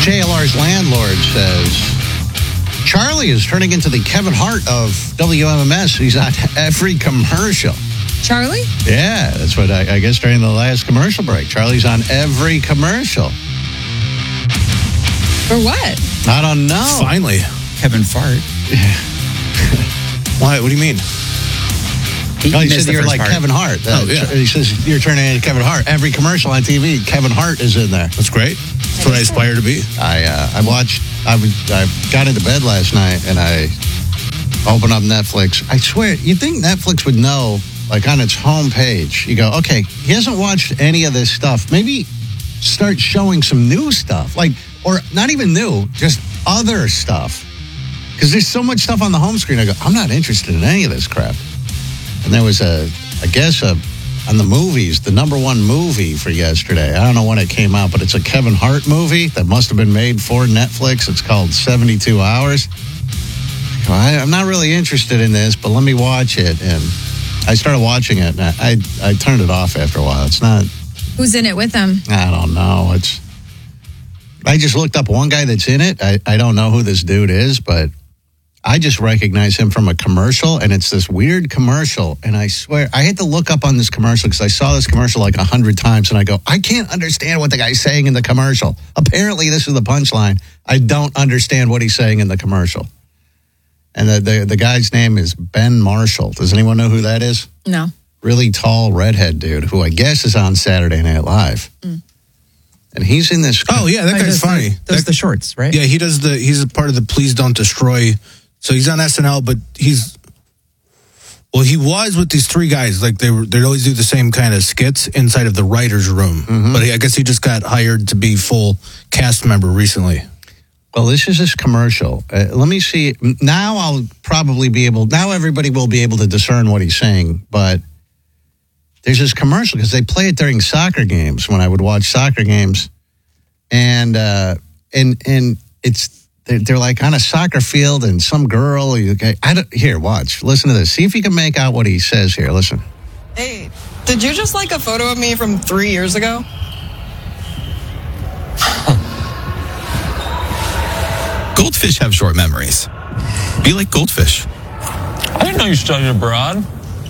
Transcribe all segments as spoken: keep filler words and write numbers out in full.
J L R's landlord says Charlie is turning into the Kevin Hart of W M M S. He's on every commercial. Charlie? Yeah, that's what I, I guess during the last commercial break. Charlie's on every commercial. For what? I don't know. Finally. Kevin Fart. Why? What do you mean? He, Oh, he he said you're like part. Kevin Hart. Uh, Oh, yeah. He says you're turning into Kevin Hart. Every commercial on T V, Kevin Hart is in there. That's great. That's what I aspire to be. I uh, I watched. I was, I got into bed last night and I opened up Netflix. I swear, you'd think Netflix would know, like on its homepage. You go, okay, he hasn't watched any of this stuff. Maybe start showing some new stuff, like, or not even new, just other stuff. Because there's so much stuff on the home screen. I go, I'm not interested in any of this crap. And there was a, I guess, a, on the movies, the number one movie for yesterday. I don't know when it came out, but it's a Kevin Hart movie that must have been made for Netflix. It's called seventy-two hours. I, I'm not really interested in this, but let me watch it. And I started watching it, and I, I, I turned it off after a while. It's not... Who's in it with him? I don't know. It's... I just looked up one guy that's in it. I, I don't know who this dude is, but I just recognize him from a commercial, and it's this weird commercial. And I swear, I had to look up on this commercial because I saw this commercial like a hundred times, and I go, I can't understand what the guy's saying in the commercial. Apparently, this is the punchline. I don't understand what he's saying in the commercial. And the, the, the guy's name is Ben Marshall. Does anyone know who that is? No. Really tall redhead dude who I guess is on Saturday Night Live. Mm. And he's in this. Oh, yeah, that Oh, guy's does funny. The, does that, the shorts, right? Yeah, he does the, he's a part of the Please Don't Destroy. So he's on S N L, but he's, well, he was with these three guys. Like they were, they'd always do the same kind of skits inside of the writer's room. Mm-hmm. But he, I guess he just got hired to be full cast member recently. Well, this is this commercial. Uh, let me see. Now I'll probably be able, now everybody will be able to discern what he's saying. But there's this commercial because they play it during soccer games when I would watch soccer games. And, uh, and, and it's, they're, they're like on a soccer field and some girl, okay, I don't, here, watch, listen to this. See if you can make out what he says here. Listen. Hey, did you just like a photo of me from three years ago? Goldfish have short memories. Be like goldfish. I didn't know you studied abroad.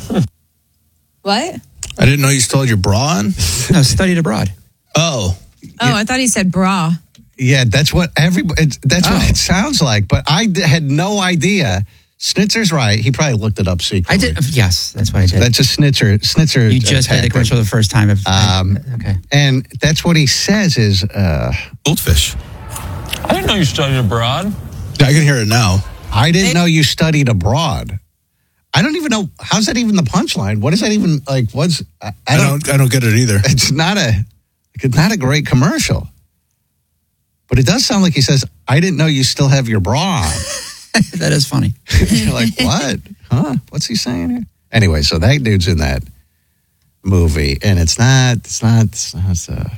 What? I didn't know you stole your bra on? No, studied abroad. Oh. Oh, I thought he said bra. Yeah, that's what everybody, it's, that's Oh. what it sounds like. But I d- had no idea. Schnitzer's right. He probably looked it up secretly. I did. Yes, that's what I did. That's a Schnitzer. Schnitzer. You just had the commercial the first time. Of, Um, okay. And that's what he says is, uh, Goldfish. I didn't know you studied abroad. I can hear it now. I didn't know you studied abroad. I don't even know, how's that even the punchline? What is that even, like, what's, I, I, I don't, don't, I don't get it either. it's not a, it's not a great commercial. But it does sound like he says, I didn't know you still have your bra on. That is funny. You're like, what? Huh? What's he saying here? Anyway, so that dude's in that movie, and it's not, it's not, it's not, it's, uh,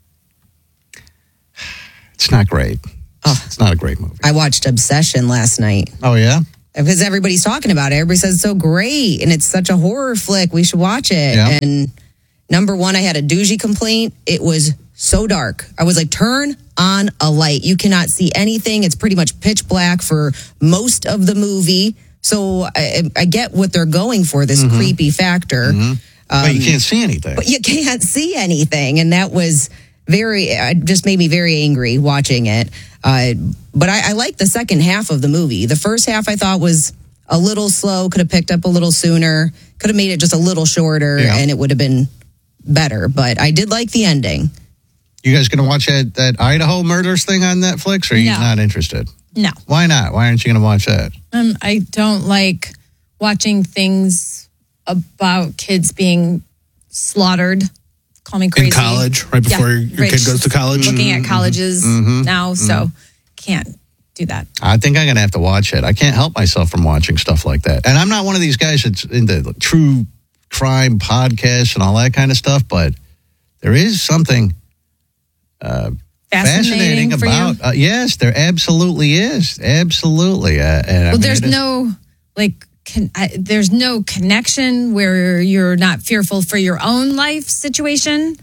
it's not great. Oh. It's not a great movie. I watched Obsession last night. Oh, yeah? Because everybody's talking about it. Everybody says it's so great, and it's such a horror flick. We should watch it. Yeah. And number one, I had a doozy complaint. It was so dark. I was like, turn on a light. You cannot see anything. It's pretty much pitch black for most of the movie. So I, I get what they're going for, this mm-hmm. creepy factor. Mm-hmm. Um, but you can't see anything. But you can't see anything. And that was very, it just made me very angry watching it. Uh, but I, I like the second half of the movie. The first half I thought was a little slow, could have picked up a little sooner, could have made it just a little shorter, yeah. and it would have been better. But I did like the ending. You guys going to watch that, that Idaho murders thing on Netflix, or are you No. not interested? No. Why not? Why aren't you going to watch that? Um, I don't like watching things about kids being slaughtered. Call me crazy. In college, right before Yeah, your rich. kid goes to college? Looking at colleges Mm-hmm. now, so Mm-hmm. can't do that. I think I'm going to have to watch it. I can't help myself from watching stuff like that. And I'm not one of these guys that's into true crime podcasts and all that kind of stuff, but there is something uh, fascinating, Fascinating for about. you? Uh, yes, there absolutely is. Absolutely. Uh, and I Well, mean, there's it is- no like. Con- I, there's no connection where you're not fearful for your own life situation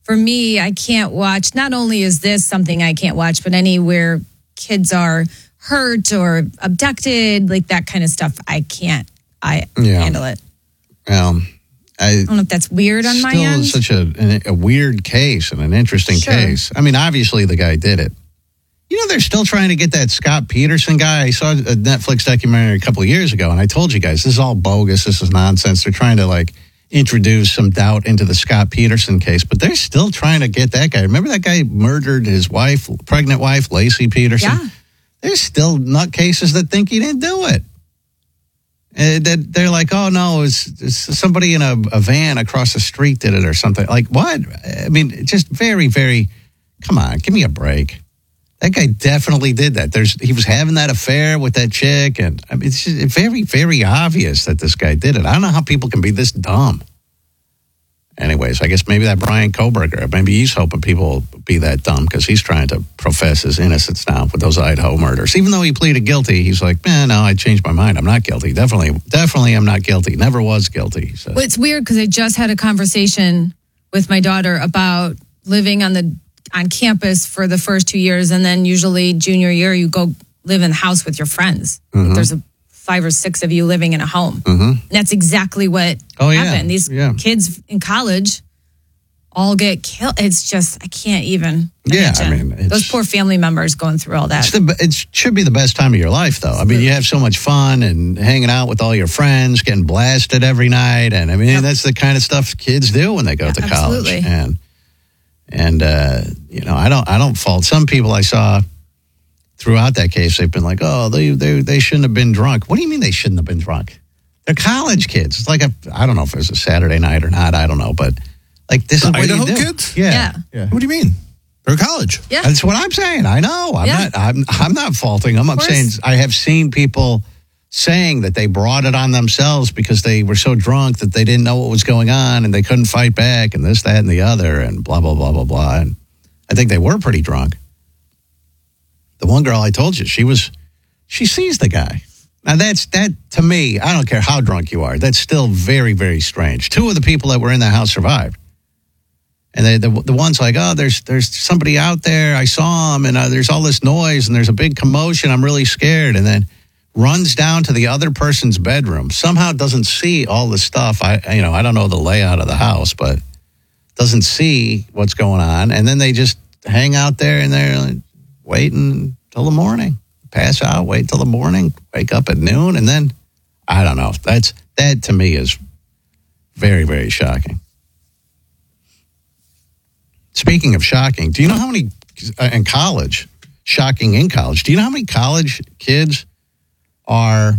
for me, I can't watch. Not only is this something I can't watch, but anywhere kids are hurt or abducted, like that kind of stuff, I can't. I Yeah. handle it. Um, I, I don't know if that's weird on my still end. such a, a weird case and an interesting Sure. case. I mean, obviously the guy did it. You know, they're still trying to get that Scott Peterson guy. I saw a Netflix documentary a couple of years ago, and I told you guys, this is all bogus. This is nonsense. They're trying to, like, introduce some doubt into the Scott Peterson case, but they're still trying to get that guy. Remember that guy murdered his wife, pregnant wife, Lacey Peterson? Yeah. There's still nutcases that think he didn't do it. And that they're like, oh, no, it's, it's somebody in a, a van across the street did it or something. Like, what? I mean, just very, very, come on, give me a break. That guy definitely did that. There's he was having that affair with that chick, and I mean, it's just very, very obvious that this guy did it. I don't know how people can be this dumb. Anyways, I guess maybe that Brian Koberger, maybe he's hoping people will be that dumb because he's trying to profess his innocence now with those Idaho murders. Even though he pleaded guilty, he's like, man, no, I changed my mind. I'm not guilty. Definitely, definitely I'm not guilty. Never was guilty. So. Well, it's weird because I just had a conversation with my daughter about living on the on campus for the first two years, and then usually junior year you go live in the house with your friends. Mm-hmm. There's a five or six of you living in a home. Mm-hmm. And that's exactly what Oh, yeah. happened. These Yeah. kids in college all get killed. It's just I can't even. Yeah, I imagine. mean, it's- those poor family members going through all that. It's the, it should be the best time of your life, though. I mean, you have so much fun and hanging out with all your friends, getting blasted every night, and I mean, Yep. that's the kind of stuff kids do when they go Yeah, to absolutely. college. And and uh, you know, I don't I don't fault some people I saw throughout that case. They've been like, oh, they they they shouldn't have been drunk. What do you mean they shouldn't have been drunk? They're college kids. It's like a I don't know if it was a Saturday night or not. I don't know, but like this The is what Idaho you do. kids? Yeah. Yeah. yeah. What do you mean? They're college. yeah. That's what I'm saying. I know. I'm Yeah. not. I'm. I'm not faulting them. I'm course. saying I have seen people saying that they brought it on themselves because they were so drunk that they didn't know what was going on and they couldn't fight back and this, that, and the other and blah blah blah blah blah. And I think they were pretty drunk. The one girl I told you, she was. She sees the guy. Now that's that to me. I don't care how drunk you are. That's still very very strange. Two of the people that were in the house survived. And they, the the one's like, oh, there's there's somebody out there. I saw him, and uh, there's all this noise, and there's a big commotion. I'm really scared. And then runs down to the other person's bedroom. Somehow doesn't see all the stuff. I you know I don't know the layout of the house, but doesn't see what's going on. And then they just hang out there, and they're like, waiting till the morning. Pass out, wait till the morning, wake up at noon, and then I don't know. That's that to me is very very shocking. Speaking of shocking, do you know how many uh, in college, shocking in college, do you know how many college kids are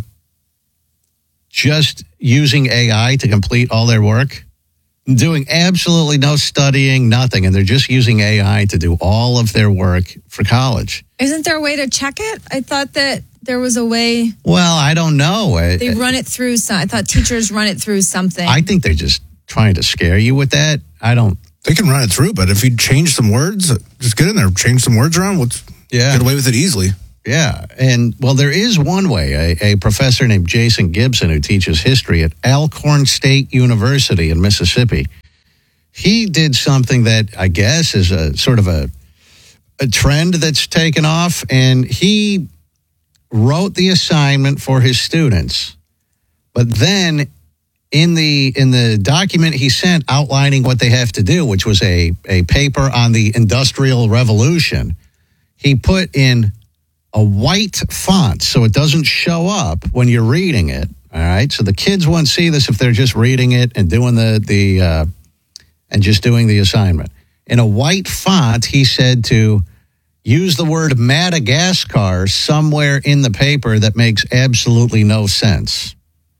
just using A I to complete all their work? Doing absolutely no studying, nothing, and they're just using A I to do all of their work for college. Isn't there a way to check it? I thought that there was a way Well, I don't know. they run it through. Some, I thought teachers run it through something. I think they're just trying to scare you with that. I don't. They can run it through, but if you change some words, just get in there, change some words around. Let's Yeah. get away with it easily. Yeah. And, well, there is one way. A, a professor named Jason Gibson, who teaches history at Alcorn State University in Mississippi, he did something that I guess is a sort of a, a trend that's taken off. And he wrote the assignment for his students. But then in the in the document he sent outlining what they have to do, which was a, a paper on the Industrial Revolution, he put in a white font so it doesn't show up when you're reading it. All right. So the kids won't see this if they're just reading it and doing the, the uh, and just doing the assignment. In a white font, he said to use the word Madagascar somewhere in the paper that makes absolutely no sense.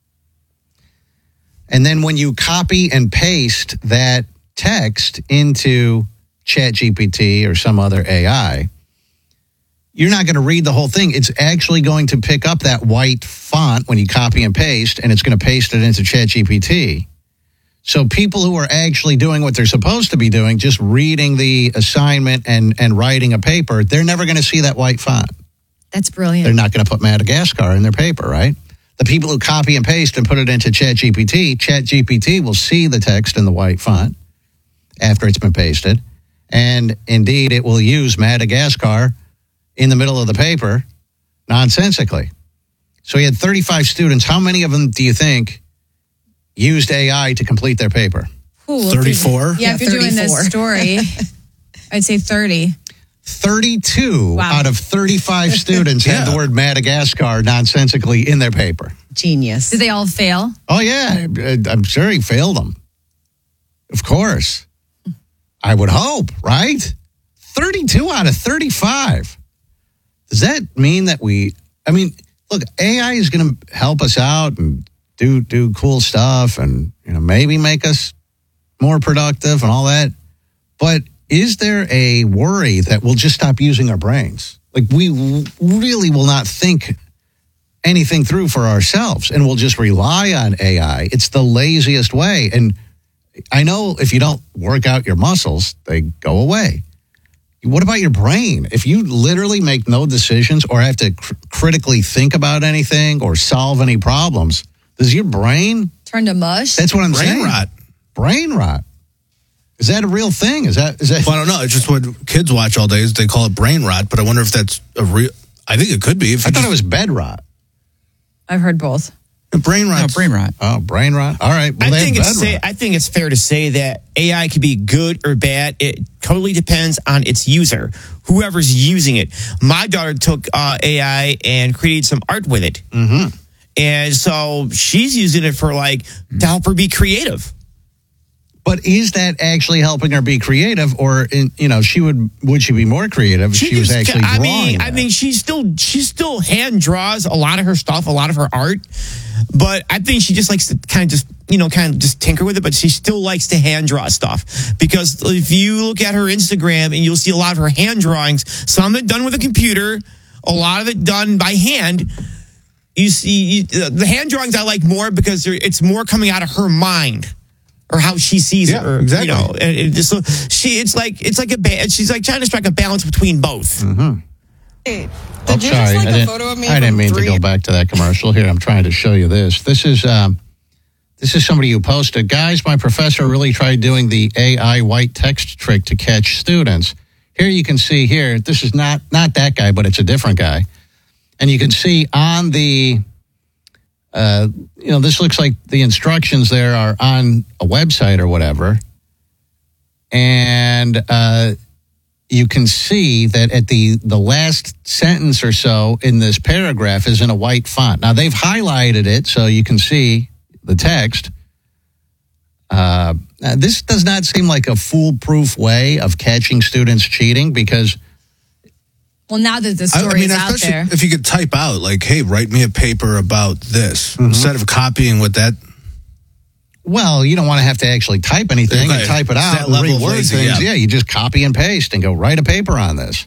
And then when you copy and paste that text into ChatGPT or some other A I, you're not going to read the whole thing. It's actually going to pick up that white font when you copy and paste, and it's going to paste it into ChatGPT. So people who are actually doing what they're supposed to be doing, just reading the assignment and, and writing a paper, they're never going to see that white font. That's brilliant. They're not going to put Madagascar in their paper, right? The people who copy and paste and put it into ChatGPT, ChatGPT will see the text in the white font, after it's been pasted. And indeed, it will use Madagascar in the middle of the paper nonsensically. So he had thirty-five students. How many of them do you think used A I to complete their paper? Ooh, thirty-four? Yeah, if you're doing this story, I'd say thirty. thirty-two Wow. out of thirty-five students had Yeah. the word Madagascar nonsensically in their paper. Genius. Did they all fail? Oh, yeah. I'm sure he failed them. Of course. I would hope, right? thirty-two out of thirty-five. Does that mean that we, I mean, look, A I is going to help us out and do do cool stuff and, you know, maybe make us more productive and all that. But is there a worry that we'll just stop using our brains? Like, we really will not think anything through for ourselves and we'll just rely on A I. It's the laziest way. And I know if you don't work out your muscles, they go away. What about your brain? If you literally make no decisions or have to cr- critically think about anything or solve any problems, does your brain? Turn to mush? That's what I'm Brain saying. rot. Brain rot. Is that a real thing? Is that? Is that? Well, I don't know. It's just what kids watch all day. Is they call it brain rot, but I wonder if that's a real. I think it could be. If I you thought just- it was bed rot. I've heard both. brain rot. No, brain rot. Oh, brain rot. All right. Well, I they think have it's bed say, rot. I think it's fair to say that A I could be good or bad. It totally depends on its user, whoever's using it. My daughter took uh, A I and created some art with it, Mm-hmm. and so she's using it for like to help her be creative. But is that actually helping her be creative, or in, you know, she would would she be more creative if she, was just- actually I drawing? mean, I that? mean, she's still she still hand draws a lot of her stuff, a lot of her art. But I think she just likes to kind of just you know kind of just tinker with it. But she still likes to hand draw stuff because if you look at her Instagram and you'll see a lot of her hand drawings, some of it done with a computer, a lot of it done by hand. You see, you, the hand drawings I like more because they're- it's more coming out of her mind. Or how she sees Yeah, it, or exactly. you know, and it just, so she. It's like it's like a ba- she's like trying to strike a balance between both. Mm-hmm. Hey, Oh, did you sorry. just like I a didn't, photo of me? I didn't from mean three to go back to that commercial. Here, I'm trying to show you this. This is um, this is somebody who posted, guys, my professor really tried doing the A I white text trick to catch students. Here you can see here, this is not not that guy, but it's a different guy. And you can see on the, uh, you know, this looks like the instructions there are on a website or whatever. And uh, you can see that at the, the last sentence or so in this paragraph is in a white font. Now, they've highlighted it so you can see the text. Uh, now, this does not seem like a foolproof way of catching students cheating because Well, now that the I, story's I mean, out especially there. if you could type out like, "Hey, write me a paper about this," Mm-hmm. instead of copying what that. well, you don't want to have to actually type anything Right. and type it It's out that and level of reword lazy, things. yeah. Yeah, you just copy and paste and go write a paper on this.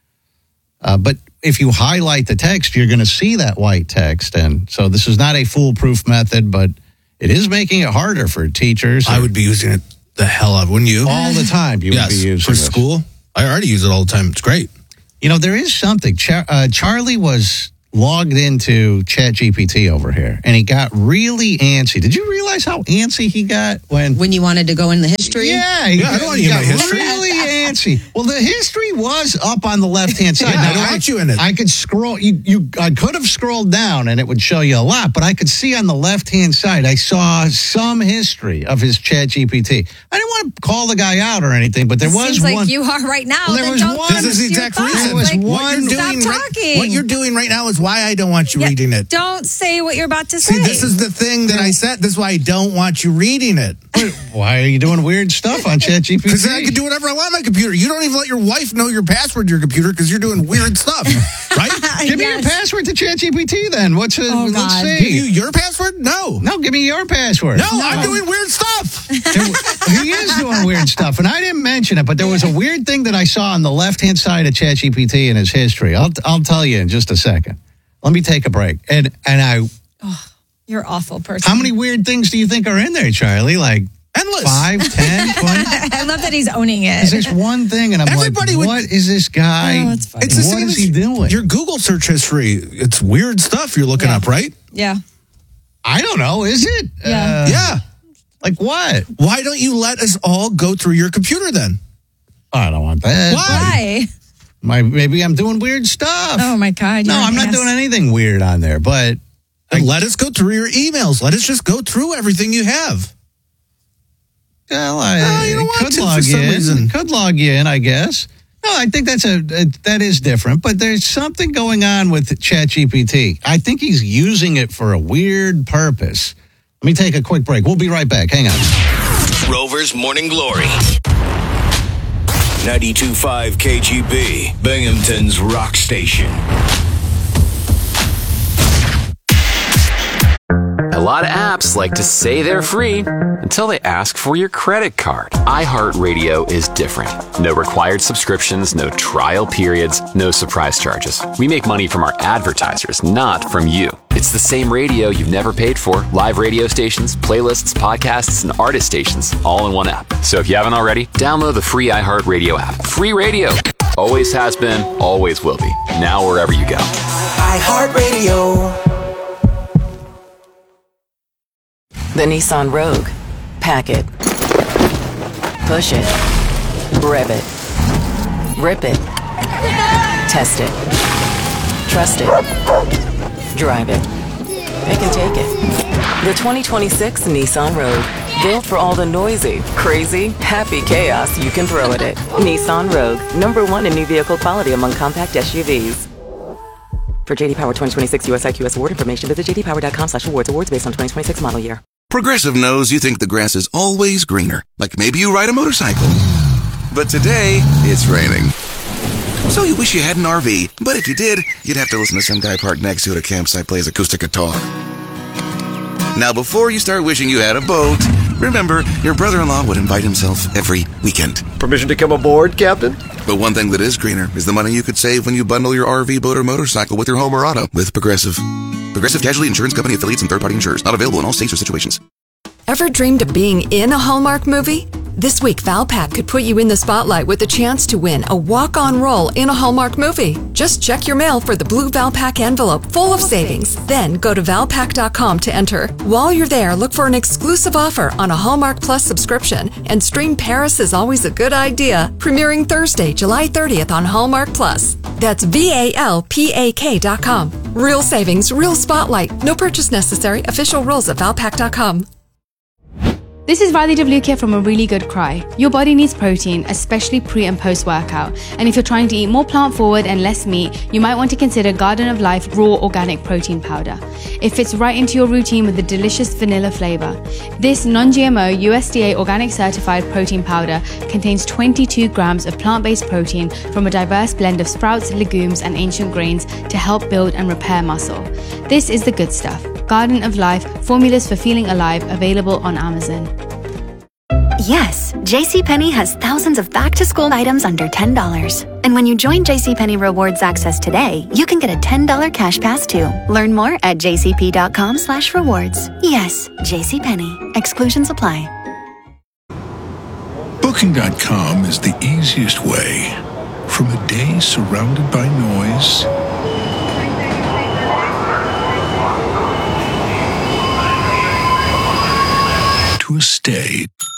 Uh, but if you highlight the text, you're going to see that white text. And so this is not a foolproof method, but it is making it harder for teachers. I would be using it the hell out, wouldn't you? all the time. You yes, would be using for this. school. I already use it all the time. It's great. You know, there is something. Char- uh, Charlie was logged into ChatGPT over here, and he got really antsy. Did you realize how antsy he got when? When you wanted to go in the history? Yeah, he Yeah, I got, don't want he you in got my history. really antsy. Well, the history was up on the left-hand side. Yeah, I Now, don't want you in it. I could scroll. You, you, I could have scrolled down, and it would show you a lot. But I could see on the left-hand side, I saw some history of his ChatGPT. I didn't want to call the guy out or anything, but there It was seems like one. you are right now. Well, there then was don't one- finish This is the your exact thought. reason. There was Like, one- stop doing right- talking. what you're doing right now is why I don't want you Yeah, reading it. Don't say what you're about to say. See, this is the thing that I said. This is why I don't want you reading it. Why are you doing weird stuff on ChatGPT? Because I can do whatever I want on my computer. You don't even let your wife know your password to your computer because you're doing weird stuff, right? Give me your Yes. password to ChatGPT then. What's it? Oh, let's God. see. Give you your password? No. No, give me your password. No, I'm doing weird stuff. He is doing weird stuff, and I didn't mention it, but there was a weird thing that I saw on the left-hand side of ChatGPT in his history. I'll I'll tell you in just a second. Let me take a break. And and I, You're an awful person. how many weird things do you think are in there, Charlie? Like Endless. five, ten, twenty? I love that he's owning it. Is this one thing? And I'm Everybody like, would- what is this guy? Oh, it's funny. It's the what same is as he doing? your Google search history. It's weird stuff you're looking Yeah. up, right? Yeah. I don't know. Is it? Yeah. Uh, yeah. Like what? Why don't you let us all go through your computer then? I don't want that. Why? My, maybe I'm doing weird stuff. Oh my God. No, you're I'm an not ass. doing anything weird on there, but Then let us go through your emails. Let us just go through everything you have. well, I Oh, you don't want could to for log some in. reason. Could log in, I guess. No, I think that's a, a that is different, but there's something going on with ChatGPT. I think he's using it for a weird purpose. Let me take a quick break. We'll be right back. Hang on. Rover's Morning Glory. ninety-two point five K G B, Binghamton's rock station. A lot of apps like to say they're free until they ask for your credit card. iHeartRadio is different. No required subscriptions, no trial periods, no surprise charges. We make money from our advertisers, not from you. It's the same radio you've never paid for. Live radio stations, playlists, podcasts, and artist stations, all in one app. So if you haven't already, download the free iHeartRadio app. Free radio. Always has been, always will be. Now wherever you go. iHeartRadio. The Nissan Rogue. Pack it. Push it. Rev it. Rip it. Test it. Trust it. Drive it. Pick and take it. The twenty twenty-six Nissan Rogue. Built for all the noisy, crazy, happy chaos you can throw at it. Nissan Rogue. Number one in new vehicle quality among compact S U Vs. For J D Power twenty twenty-six U S I Q S award information, visit j d power dot com slash awards. Awards based on twenty twenty-six model year. Progressive knows you think the grass is always greener. Like maybe you ride a motorcycle. But today, it's raining. So you wish you had an R V. But if you did, you'd have to listen to some guy parked next to it at a campsite plays acoustic guitar. Now, before you start wishing you had a boat, remember, your brother-in-law would invite himself every weekend. Permission to come aboard, Captain? But one thing that is greener is the money you could save when you bundle your R V, boat, or motorcycle with your home or auto with Progressive. Progressive Casualty Insurance Company affiliates and third-party insurers. Not available in all states or situations. Ever dreamed of being in a Hallmark movie? This week, Valpak could put you in the spotlight with a chance to win a walk-on role in a Hallmark movie. Just check your mail for the blue Valpak envelope full of savings. Then go to valpak dot com to enter. While you're there, look for an exclusive offer on a Hallmark Plus subscription and stream Paris is Always a Good Idea, premiering Thursday, July thirtieth on Hallmark Plus. That's V A L P A K dot com. Real savings, real spotlight. No purchase necessary. Official rules at valpak dot com. This is Riley Devlukia from A Really Good Cry. Your body needs protein, especially pre and post workout. And if you're trying to eat more plant forward and less meat, you might want to consider Garden of Life Raw Organic Protein Powder. It fits right into your routine with a delicious vanilla flavor. This non-G M O U S D A organic certified protein powder contains twenty-two grams of plant-based protein from a diverse blend of sprouts, legumes, and ancient grains to help build and repair muscle. This is the good stuff. Garden of Life, formulas for feeling alive, available on Amazon. Yes, JCPenney has thousands of back-to-school items under ten dollars. And when you join JCPenney Rewards Access today, you can get a ten dollars cash pass too. Learn more at j c p dot com slash rewards. Yes, JCPenney. Exclusions apply. Booking dot com is the easiest way. From a day surrounded by noise to a stay